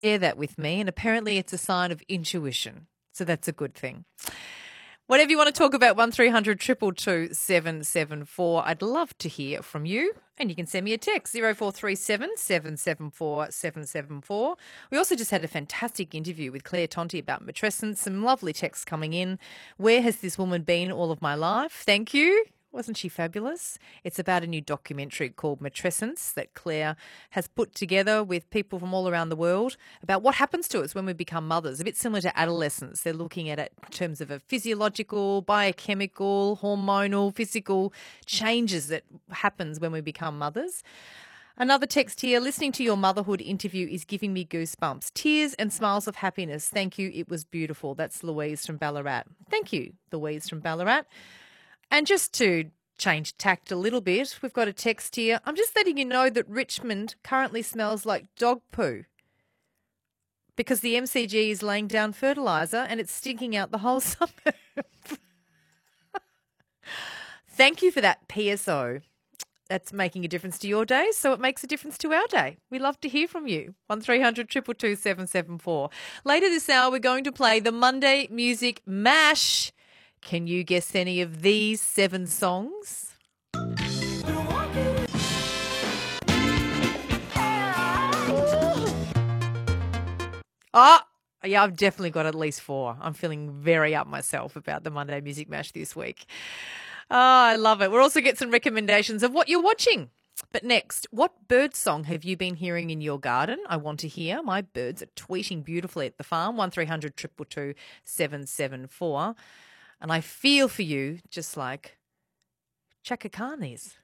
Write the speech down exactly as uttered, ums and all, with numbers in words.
share that with me, and apparently it's a sign of intuition. So that's a good thing. Whatever you want to talk about, one three hundred two two two seven seven four. I'd love to hear from you. And you can send me a text, zero four three seven, seven seven four, seven seven four. We also just had a fantastic interview with Claire Tonti about matrescence. Some lovely texts coming in. Where has this woman been all of my life? Thank you. Wasn't she fabulous? It's about a new documentary called Matrescence that Claire has put together with people from all around the world about what happens to us when we become mothers, a bit similar to adolescence. They're looking at it in terms of a physiological, biochemical, hormonal, physical changes that happens when we become mothers. Another text here, listening to your motherhood interview is giving me goosebumps. Tears and smiles of happiness. Thank you. It was beautiful. That's Louise from Ballarat. Thank you, Louise from Ballarat. And just to change tact a little bit, we've got a text here. I'm just letting you know that Richmond currently smells like dog poo because the M C G is laying down fertiliser and it's stinking out the whole suburb. Thank you for that P S O. That's making a difference to your day, so it makes a difference to our day. We love to hear from you. one three hundred two two two seven seven four. Later this hour, we're going to play the Monday Music Mash. Can you guess any of these seven songs? Oh, yeah, I've definitely got at least four. I'm feeling very up myself about the Monday Music Mash this week. Oh, I love it. We'll also get some recommendations of what you're watching. But next, what bird song have you been hearing in your garden? I want to hear. My birds are tweeting beautifully at the farm, one three hundred two two two seven seven four. And I feel for you just like Chaka Khan is.